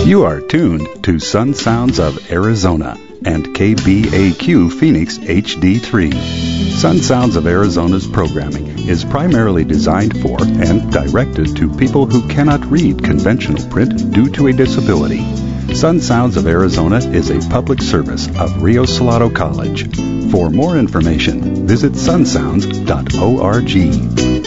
You are tuned to Sun Sounds of Arizona and KBAQ Phoenix HD3. Sun Sounds of Arizona's programming is primarily designed for and directed to people who cannot read conventional print due to a disability. Sun Sounds of Arizona is a public service of Rio Salado College. For more information, visit sunsounds.org.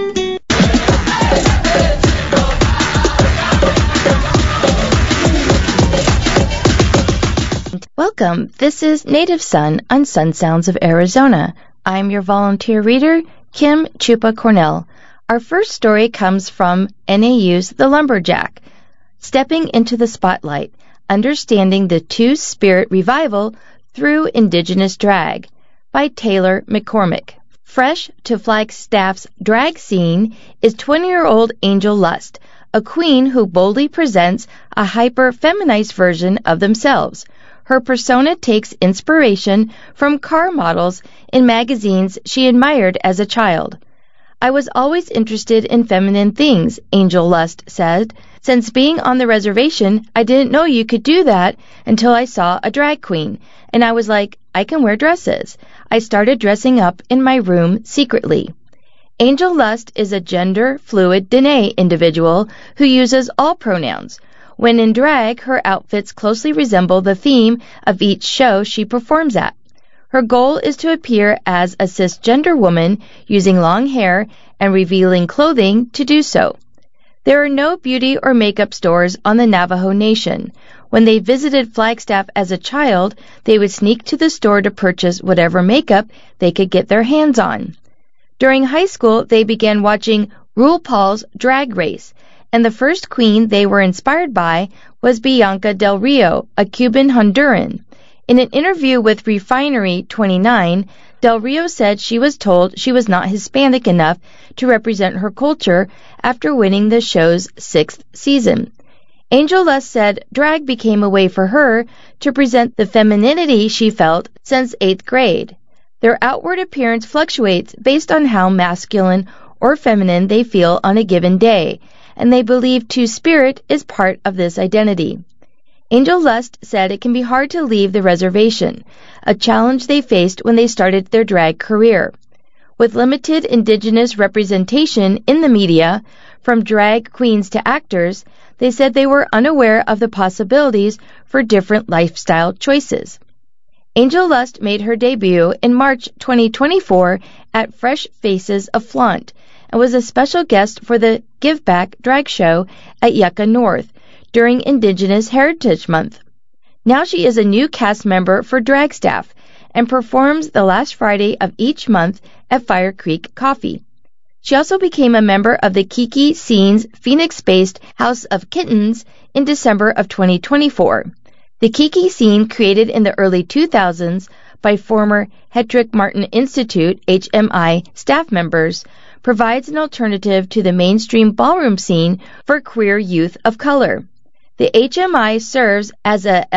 Welcome. This is Native Son on Sun Sounds of Arizona. I'm your volunteer reader, Kim Chupa Cornell. Our first story comes from NAU's The Lumberjack. Stepping into the Spotlight, Understanding the Two-Spirit Revival Through Indigenous Drag by Taylor McCormick. Fresh to Flagstaff's drag scene is 20-year-old Angel Lust, a queen who boldly presents a hyper-feminized version of themselves. Her persona takes inspiration from car models in magazines she admired as a child. I was always interested in feminine things, Angel Lust said. Since being on the reservation, I didn't know you could do that until I saw a drag queen, and I was like, I can wear dresses. I started dressing up in my room secretly. Angel Lust is a gender-fluid Dene individual who uses all pronouns. When in drag, her outfits closely resemble the theme of each show she performs at. Her goal is to appear as a cisgender woman using long hair and revealing clothing to do so. There are no beauty or makeup stores on the Navajo Nation. When they visited Flagstaff as a child, they would sneak to the store to purchase whatever makeup they could get their hands on. During high school, they began watching RuPaul's Drag Race, and the first queen they were inspired by was Bianca Del Rio, a Cuban Honduran. In an interview with Refinery 29, Del Rio said she was told she was not Hispanic enough to represent her culture after winning the show's 6th season. Angel Lust said drag became a way for her to present the femininity she felt since 8th grade. Their outward appearance fluctuates based on how masculine or feminine they feel on a given day, and they believe Two-Spirit is part of this identity. Angel Lust said it can be hard to leave the reservation, a challenge they faced when they started their drag career. With limited Indigenous representation in the media, from drag queens to actors, they said they were unaware of the possibilities for different lifestyle choices. Angel Lust made her debut in March 2024 at Fresh Faces of Flaunt, and was a special guest for the Give Back drag show at Yucca North during Indigenous Heritage Month. Now she is a new cast member for Dragstaff and performs the last Friday of each month at Fire Creek Coffee. She also became a member of the Kiki Scenes Phoenix-based House of Kittens in December of 2024. The Kiki Scene, created in the early 2000s by former Hetrick Martin Institute HMI staff members, provides an alternative to the mainstream ballroom scene for queer youth of color. The HMI serves as a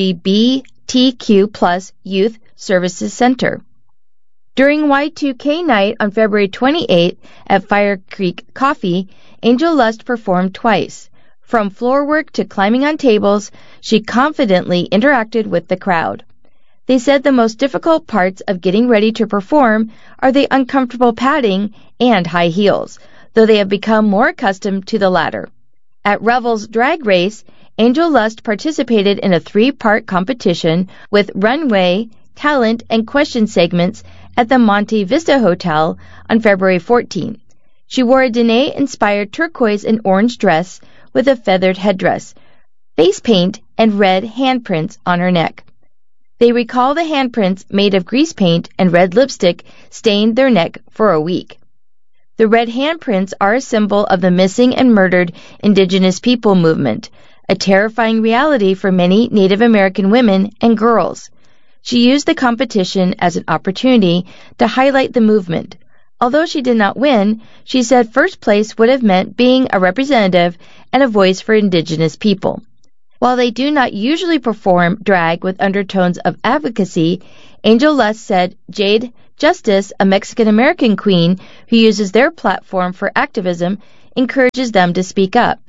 LGBTQ+ youth services center. During Y2K night on February 28th at Fire Creek Coffee, Angel Lust performed twice. From floor work to climbing on tables, she confidently interacted with the crowd. They said the most difficult parts of getting ready to perform are the uncomfortable padding and high heels, though they have become more accustomed to the latter. At Revel's Drag Race, Angel Lust participated in a 3-part competition with runway, talent, and question segments at the Monte Vista Hotel on February 14th. She wore a Dene-inspired turquoise and orange dress with a feathered headdress, face paint, and red handprints on her neck. They recall the handprints made of grease paint and red lipstick stained their neck for a week. The red handprints are a symbol of the missing and murdered Indigenous people movement, a terrifying reality for many Native American women and girls. She used the competition as an opportunity to highlight the movement. Although she did not win, she said first place would have meant being a representative and a voice for Indigenous people. While they do not usually perform drag with undertones of advocacy, Angel Lust said Jade Justice, a Mexican-American queen who uses their platform for activism, encourages them to speak up.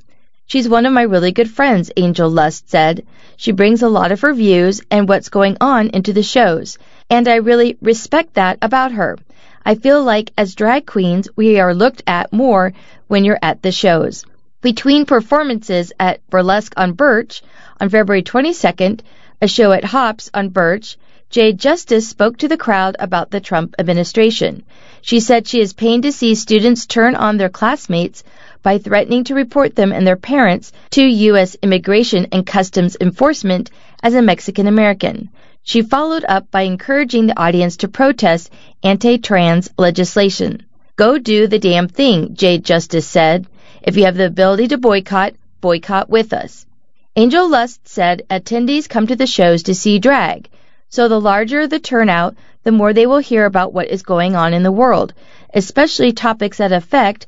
She's one of my really good friends, Angel Lust said. She brings a lot of her views and what's going on into the shows, and I really respect that about her. I feel like as drag queens, we are looked at more when you're at the shows. Between performances at Burlesque on Birch on February 22nd, a show at Hops on Birch, Jade Justice spoke to the crowd about the Trump administration. She said she is pained to see students turn on their classmates by threatening to report them and their parents to U.S. Immigration and Customs Enforcement as a Mexican American. She followed up by encouraging the audience to protest anti-trans legislation. Go do the damn thing, Jade Justice said. If you have the ability to boycott, boycott with us. Angel Lust said attendees come to the shows to see drag, so the larger the turnout, the more they will hear about what is going on in the world, especially topics that affect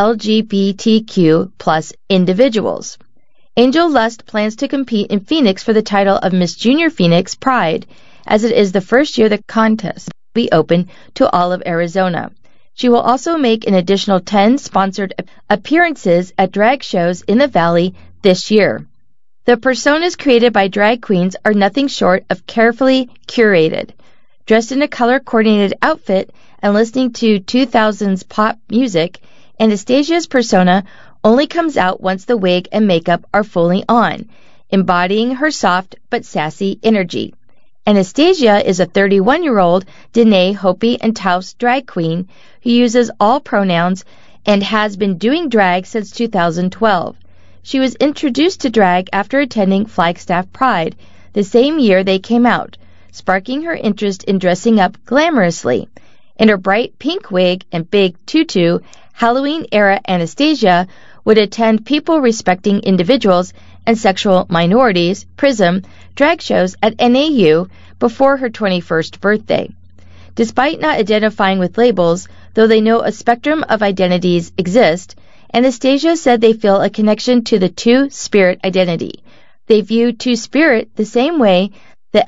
LGBTQ plus individuals. Angel Lust plans to compete in Phoenix for the title of Miss Junior Phoenix Pride, as it is the first year the contest will be open to all of Arizona. She will also make an additional 10 sponsored appearances at drag shows in the Valley this year. The personas created by drag queens are nothing short of carefully curated. Dressed in a color-coordinated outfit and listening to 2000s pop music, Anastasia's persona only comes out once the wig and makeup are fully on, embodying her soft but sassy energy. Anastasia is a 31-year-old Danae, Hopi, and Taos drag queen who uses all pronouns and has been doing drag since 2012. She was introduced to drag after attending Flagstaff Pride, the same year they came out, sparking her interest in dressing up glamorously. In her bright pink wig and big tutu, Halloween-era Anastasia would attend people-respecting individuals and sexual minorities, PRISM, drag shows at NAU before her 21st birthday. Despite not identifying with labels, though they know a spectrum of identities exist, Anastasia said they feel a connection to the Two-Spirit identity. They view Two-Spirit the same way the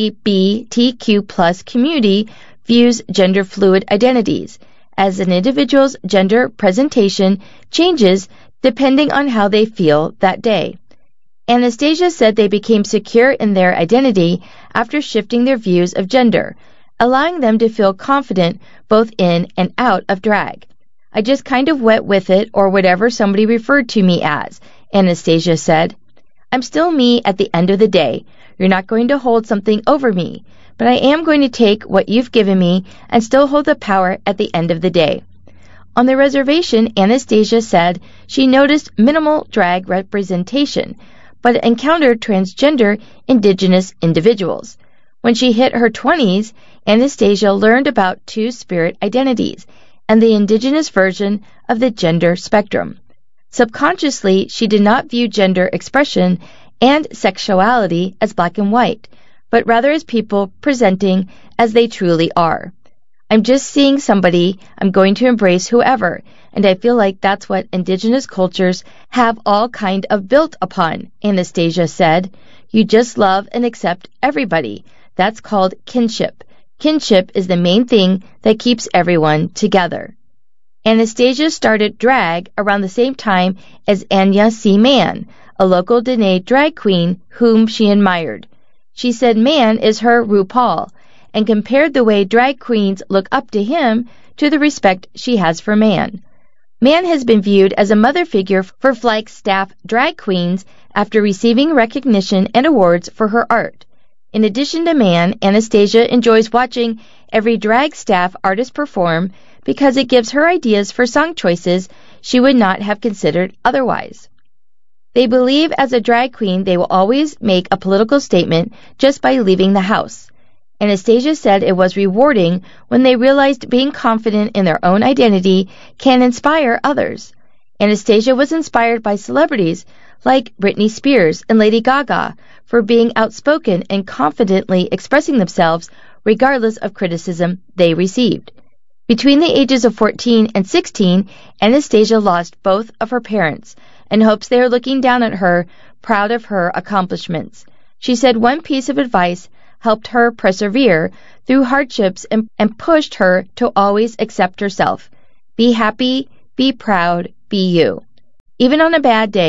LGBTQ plus community views gender-fluid identities, as an individual's gender presentation changes depending on how they feel that day. Anastasia said they became secure in their identity after shifting their views of gender, allowing them to feel confident both in and out of drag. I just kind of went with it, or whatever somebody referred to me as, Anastasia said. I'm still me at the end of the day. You're not going to hold something over me, but I am going to take what you've given me and still hold the power at the end of the day. On the reservation, Anastasia said she noticed minimal drag representation, but encountered transgender Indigenous individuals. When she hit her 20s, Anastasia learned about Two-Spirit identities and the Indigenous version of the gender spectrum. Subconsciously, she did not view gender expression and sexuality as black and white, but rather as people presenting as they truly are. I'm just seeing somebody, I'm going to embrace whoever, and I feel like that's what Indigenous cultures have all kind of built upon, Anastasia said. You just love and accept everybody. That's called kinship. Kinship is the main thing that keeps everyone together. Anastasia started drag around the same time as Anya C. Mann, a local Danae drag queen whom she admired. She said Mann is her RuPaul, and compared the way drag queens look up to him to the respect she has for Mann. Mann has been viewed as a mother figure for Flagstaff drag queens after receiving recognition and awards for her art. In addition to Mann, Anastasia enjoys watching every drag staff artist perform because it gives her ideas for song choices she would not have considered otherwise. They believe as a drag queen they will always make a political statement just by leaving the house. Anastasia said it was rewarding when they realized being confident in their own identity can inspire others. Anastasia was inspired by celebrities like Britney Spears and Lady Gaga for being outspoken and confidently expressing themselves regardless of criticism they received. Between the ages of 14 and 16, Anastasia lost both of her parents and hopes they are looking down at her, proud of her accomplishments. She said one piece of advice helped her persevere through hardships and pushed her to always accept herself. Be happy, be proud, be you. Even on a bad day,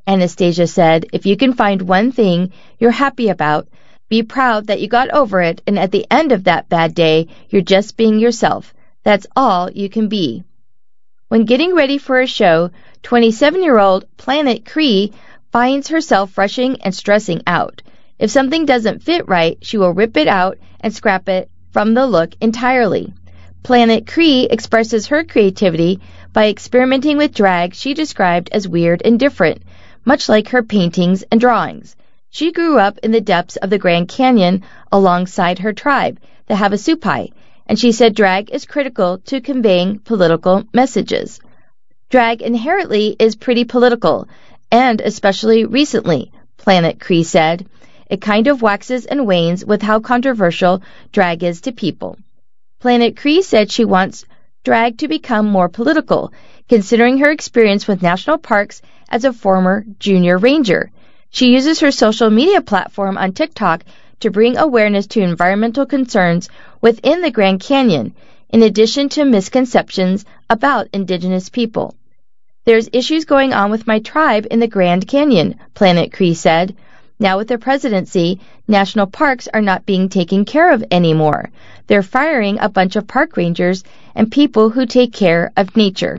Anastasia said, "If you can find one thing you're happy about, be proud that you got over it, and at the end of that bad day, you're just being yourself. That's all you can be." When getting ready for a show, 27-year-old Planet Cree finds herself rushing and stressing out. If something doesn't fit right, she will rip it out and scrap it from the look entirely. Planet Cree expresses her creativity by experimenting with drag she described as weird and different, much like her paintings and drawings. She grew up in the depths of the Grand Canyon alongside her tribe, the Havasupai, and she said drag is critical to conveying political messages. Drag inherently is pretty political, and especially recently, Planet Cree said. It kind of waxes and wanes with how controversial drag is to people. Planet Cree said she wants drag to become more political, considering her experience with national parks as a former junior ranger. She uses her social media platform on TikTok to bring awareness to environmental concerns within the Grand Canyon, in addition to misconceptions about indigenous people. "There's issues going on with my tribe in the Grand Canyon," Planet Cree said. "Now with the presidency, national parks are not being taken care of anymore. They're firing a bunch of park rangers and people who take care of nature."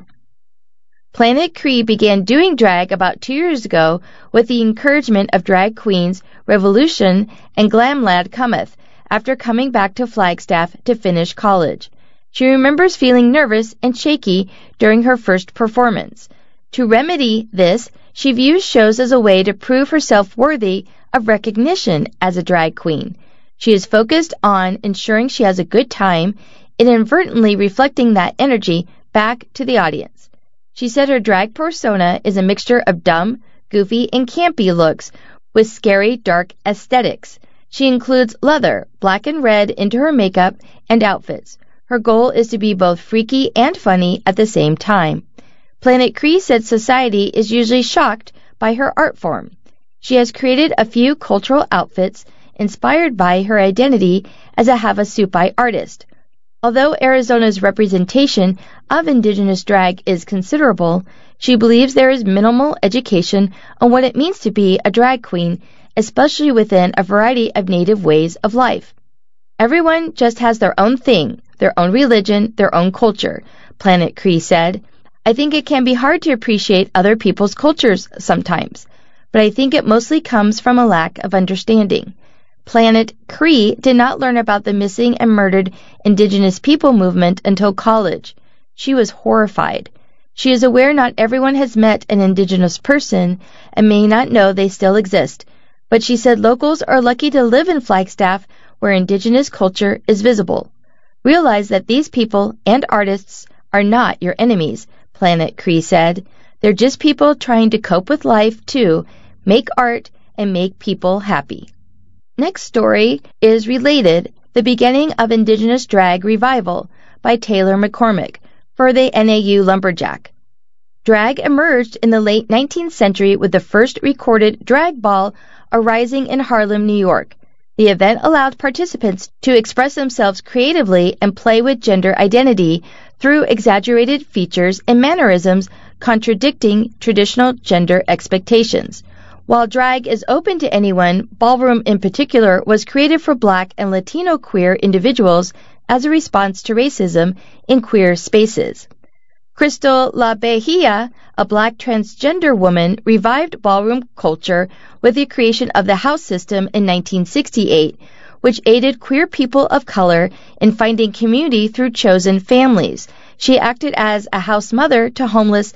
Planet Cree began doing drag about 2 years ago with the encouragement of drag queens Revolution and Glam Lad Cometh after coming back to Flagstaff to finish college. She remembers feeling nervous and shaky during her first performance. To remedy this, she views shows as a way to prove herself worthy of recognition as a drag queen. She is focused on ensuring she has a good time, inadvertently reflecting that energy back to the audience. She said her drag persona is a mixture of dumb, goofy, and campy looks with scary, dark aesthetics. She includes leather, black and red into her makeup and outfits. Her goal is to be both freaky and funny at the same time. Planet Cree said society is usually shocked by her art form. She has created a few cultural outfits inspired by her identity as a Havasupai artist. Although Arizona's representation of indigenous drag is considerable, she believes there is minimal education on what it means to be a drag queen, especially within a variety of native ways of life. "Everyone just has their own thing, their own religion, their own culture," Planet Cree said. "I think it can be hard to appreciate other people's cultures sometimes, but I think it mostly comes from a lack of understanding." Planet Cree did not learn about the missing and murdered indigenous people movement until college. She was horrified. She is aware not everyone has met an indigenous person and may not know they still exist, but she said locals are lucky to live in Flagstaff where indigenous culture is visible. "Realize that these people and artists are not your enemies," Planet Cree said. "They're just people trying to cope with life too, make art, and make people happy." Next story is related, The Beginning of Indigenous Drag Revival by Taylor McCormick for the NAU Lumberjack. Drag emerged in the late 19th century with the first recorded drag ball arising in Harlem, New York. The event allowed participants to express themselves creatively and play with gender identity through exaggerated features and mannerisms contradicting traditional gender expectations. While drag is open to anyone, ballroom in particular was created for Black and Latino queer individuals as a response to racism in queer spaces. Crystal La Bahia, a Black transgender woman, revived ballroom culture with the creation of the house system in 1968, which aided queer people of color in finding community through chosen families. She acted as a house mother to homeless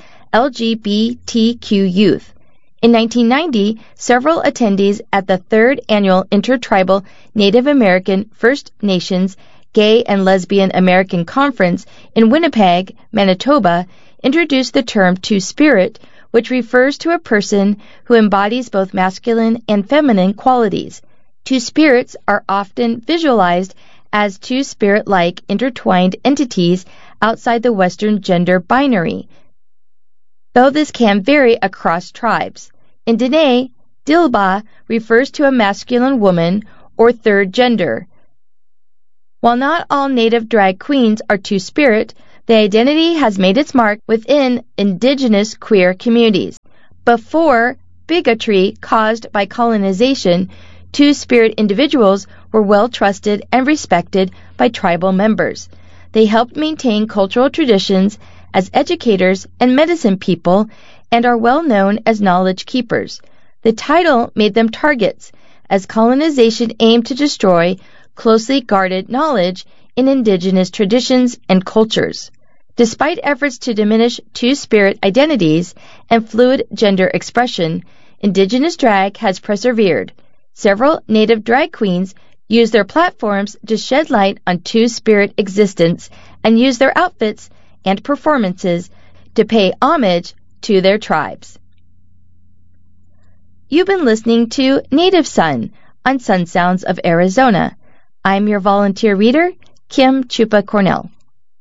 LGBTQ youth. In 1990, several attendees at the 3rd Annual Intertribal Native American First Nations Gay and Lesbian American Conference in Winnipeg, Manitoba, introduced the term Two-Spirit, which refers to a person who embodies both masculine and feminine qualities. Two spirits are often visualized as two spirit-like intertwined entities outside the Western gender binary, though this can vary across tribes. In Dene, Dilba refers to a masculine woman or third gender. While not all native drag queens are two-spirit, the identity has made its mark within indigenous queer communities. Before bigotry caused by colonization, Two-Spirit individuals were well trusted and respected by tribal members. They helped maintain cultural traditions as educators and medicine people and are well known as knowledge keepers. The title made them targets, as colonization aimed to destroy closely guarded knowledge in indigenous traditions and cultures. Despite efforts to diminish Two-Spirit identities and fluid gender expression, indigenous drag has persevered. Several native drag queens use their platforms to shed light on Two-Spirit existence and use their outfits and performances to pay homage to their tribes. You've been listening to Native Son on Sun Sounds of Arizona. I'm your volunteer reader, Kim Chupa Cornell.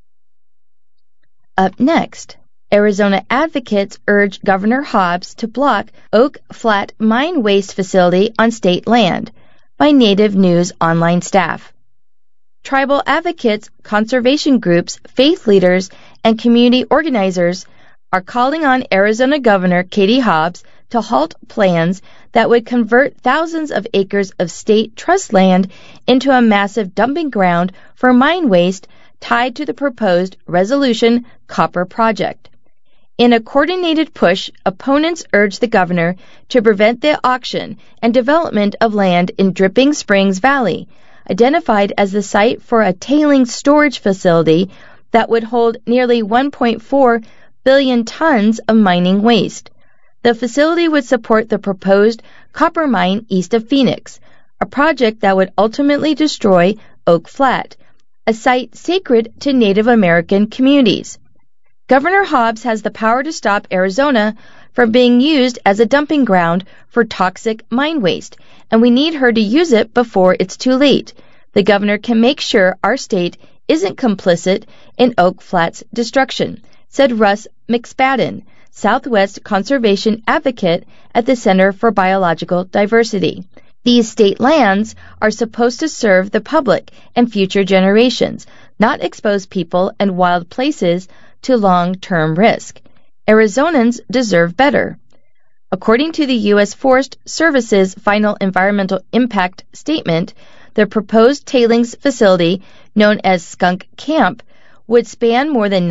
Up next, Arizona advocates urge Governor Hobbs to block Oak Flat mine waste facility on state land by Native News online staff. Tribal advocates, conservation groups, faith leaders, and community organizers are calling on Arizona Governor Katie Hobbs to halt plans that would convert thousands of acres of state trust land into a massive dumping ground for mine waste tied to the proposed Resolution Copper project. In a coordinated push, opponents urged the governor to prevent the auction and development of land in Dripping Springs Valley, identified as the site for a tailings storage facility that would hold nearly 1.4 billion tons of mining waste. The facility would support the proposed copper mine east of Phoenix, a project that would ultimately destroy Oak Flat, a site sacred to Native American communities. Governor Hobbs has the power to stop Arizona from being used as a dumping ground for toxic mine waste, and we need her to use it before it's too late. The governor can make sure our state isn't complicit in Oak Flat's destruction, said Russ McSpadden, Southwest conservation advocate at the Center for Biological Diversity. These state lands are supposed to serve the public and future generations, not expose people and wild places to long-term risk. Arizonans deserve better. According to the U.S. Forest Service's final environmental impact statement, the proposed tailings facility, known as Skunk Camp, would span more than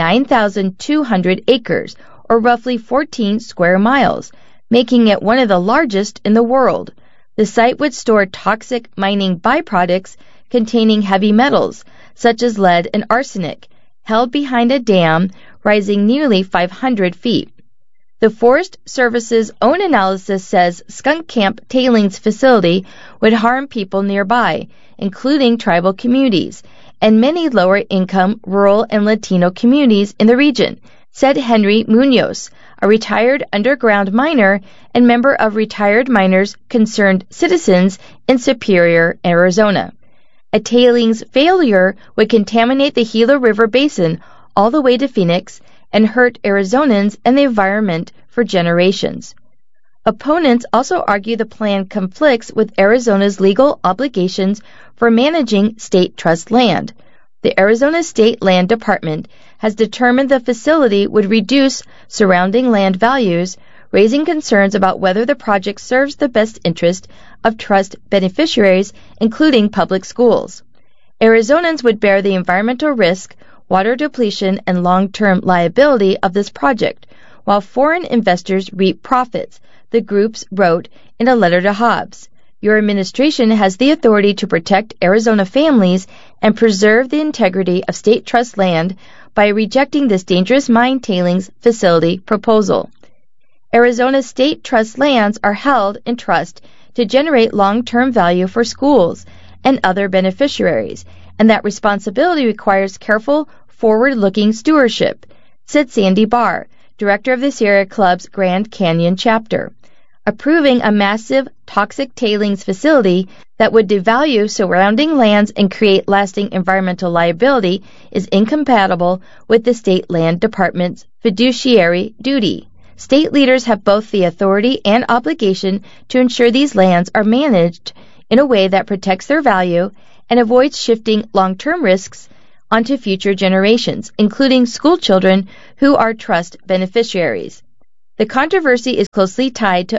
9,200 acres, or roughly 14 square miles, making it one of the largest in the world. The site would store toxic mining byproducts containing heavy metals, such as lead and arsenic, held behind a dam rising nearly 500 feet. The Forest Service's own analysis says Skunk Camp tailings facility would harm people nearby, including tribal communities, and many lower-income rural and Latino communities in the region, said Henry Munoz, a retired underground miner and member of Retired Miners Concerned Citizens in Superior, Arizona. A tailings failure would contaminate the Gila River Basin all the way to Phoenix and hurt Arizonans and the environment for generations. Opponents also argue the plan conflicts with Arizona's legal obligations for managing state trust land. The Arizona State Land Department has determined the facility would reduce surrounding land values, raising concerns about whether the project serves the best interest of trust beneficiaries, including public schools. Arizonans would bear the environmental risk, water depletion, and long-term liability of this project, while foreign investors reap profits, the groups wrote in a letter to Hobbs. Your administration has the authority to protect Arizona families and preserve the integrity of state trust land by rejecting this dangerous mine tailings facility proposal. Arizona state trust lands are held in trust to generate long-term value for schools and other beneficiaries, and that responsibility requires careful, forward-looking stewardship, said Sandy Barr, director of the Sierra Club's Grand Canyon chapter. Approving a massive toxic tailings facility that would devalue surrounding lands and create lasting environmental liability is incompatible with the State Land Department's fiduciary duty. State leaders have both the authority and obligation to ensure these lands are managed in a way that protects their value and avoids shifting long-term risks onto future generations, including school children who are trust beneficiaries. The controversy is closely tied to Oak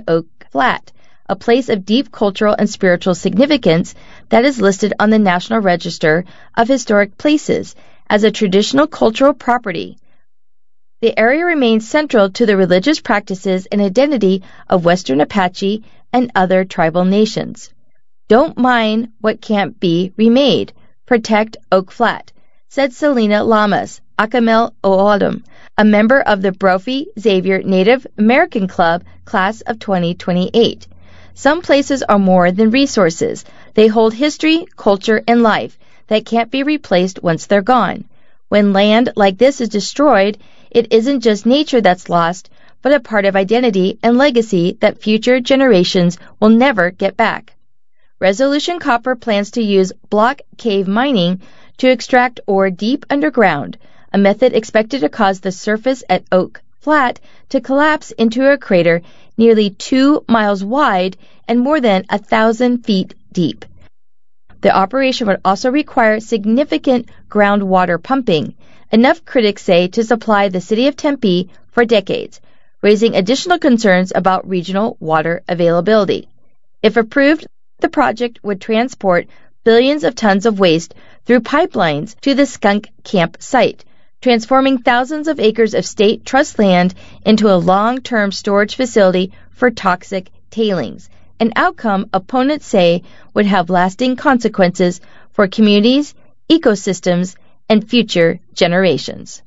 Flat, a place of deep cultural and spiritual significance that is listed on the National Register of Historic Places as a traditional cultural property. The area remains central to the religious practices and identity of Western Apache and other tribal nations. Don't mind what can't be remade. Protect Oak Flat, said Selena Lamas, Akamel Oadum, a member of the Brophy Xavier Native American Club class of 2028. Some places are more than resources. They hold history, culture, and life that can't be replaced once they're gone. When land like this is destroyed, it isn't just nature that's lost, but a part of identity and legacy that future generations will never get back. Resolution Copper plans to use block cave mining to extract ore deep underground, a method expected to cause the surface at Oak Flat to collapse into a crater nearly 2 miles wide and more than 1,000 feet deep. The operation would also require significant groundwater pumping, enough critics say to supply the city of Tempe for decades, raising additional concerns about regional water availability. If approved, the project would transport billions of tons of waste through pipelines to the Skunk Camp site, transforming thousands of acres of state trust land into a long-term storage facility for toxic tailings, an outcome opponents say would have lasting consequences for communities, ecosystems, and future generations.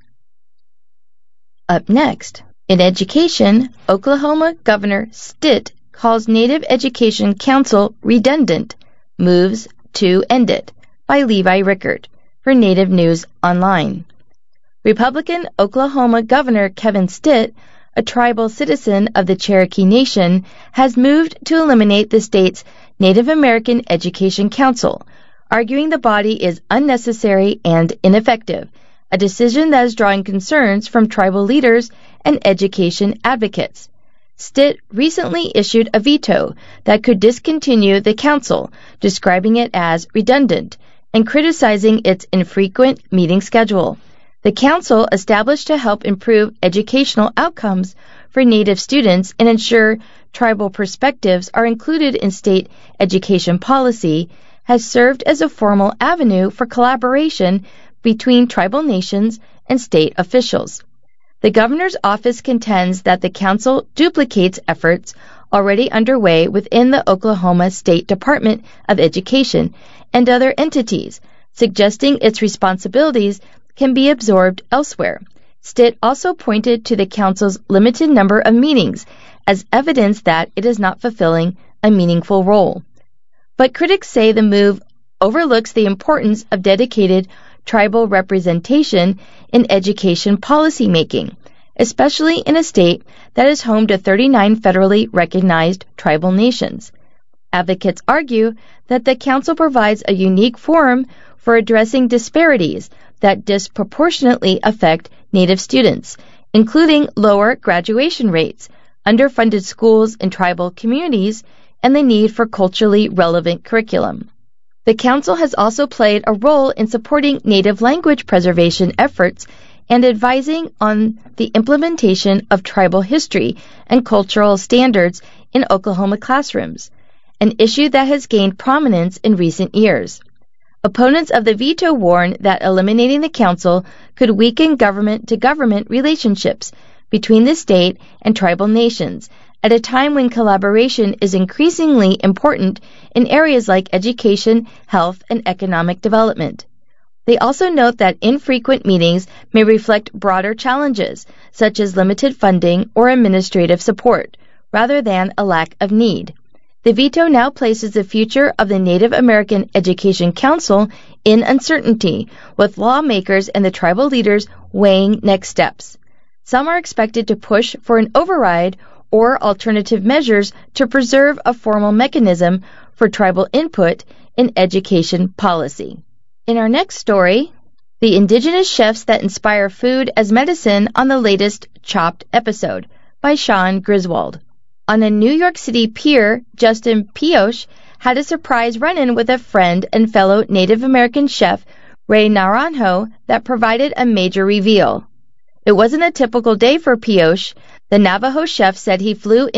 Up next, in education, Oklahoma Governor Stitt calls Native Education Council redundant, moves to end it, by Levi Rickert, for Native News Online. Republican Oklahoma Governor Kevin Stitt, a tribal citizen of the Cherokee Nation, has moved to eliminate the state's Native American Education Council, arguing the body is unnecessary and ineffective, a decision that is drawing concerns from tribal leaders and education advocates. Stitt recently issued a veto that could discontinue the council, describing it as redundant and criticizing its infrequent meeting schedule. The council, established to help improve educational outcomes for Native students and ensure tribal perspectives are included in state education policy, has served as a formal avenue for collaboration between tribal nations and state officials. The governor's office contends that the council duplicates efforts already underway within the Oklahoma State Department of Education and other entities, suggesting its responsibilities can be absorbed elsewhere. Stitt also pointed to the council's limited number of meetings as evidence that it is not fulfilling a meaningful role. But critics say the move overlooks the importance of dedicated tribal representation in education policymaking, especially in a state that is home to 39 federally recognized tribal nations. Advocates argue that the council provides a unique forum for addressing disparities that disproportionately affect Native students, including lower graduation rates, underfunded schools in tribal communities, and the need for culturally relevant curriculum. The council has also played a role in supporting Native language preservation efforts and advising on the implementation of tribal history and cultural standards in Oklahoma classrooms, an issue that has gained prominence in recent years. Opponents of the veto warn that eliminating the council could weaken government-to-government relationships between the state and tribal nations at a time when collaboration is increasingly important in areas like education, health, and economic development. They also note that infrequent meetings may reflect broader challenges, such as limited funding or administrative support, rather than a lack of need. The veto now places the future of the Native American Education Council in uncertainty, with lawmakers and the tribal leaders weighing next steps. Some are expected to push for an override or alternative measures to preserve a formal mechanism for tribal input in education policy. In our next story, the indigenous chefs that inspire food as medicine on the latest Chopped episode by Sean Griswold. On a New York City pier, Justin Pioche had a surprise run-in with a friend and fellow Native American chef, Ray Naranjo, that provided a major reveal. It wasn't a typical day for Pioche. The Navajo chef said he flew in